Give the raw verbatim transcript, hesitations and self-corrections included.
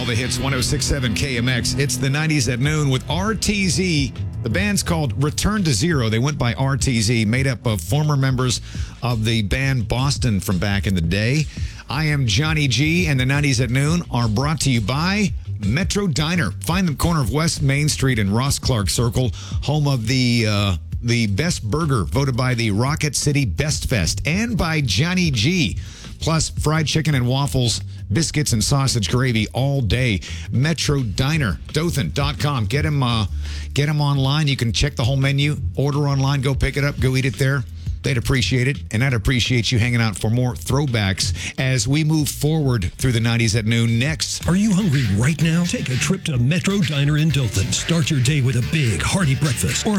all the hits, one oh six point seven K M X. It's the nineties at noon with R T Z. The band's called Return to Zero. They went by R T Z, made up of former members of the band Boston from back in the day. I am Johnny G, and the nineties at noon are brought to you by Metro Diner. Find them corner of West Main Street and Ross Clark Circle, home of the uh, the best burger voted by the Rocket City Best Fest, and by Johnny G. Plus fried chicken and waffles, biscuits and sausage gravy all day. Metro Diner, Dothan dot com. Get them, uh, get them online. You can check the whole menu, order online, go pick it up, go eat it there. They'd appreciate it, and I'd appreciate you hanging out for more throwbacks as we move forward through the nineties at noon. Next. Are you hungry right now? Take a trip to Metro Diner in Dothan. Start your day with a big, hearty breakfast or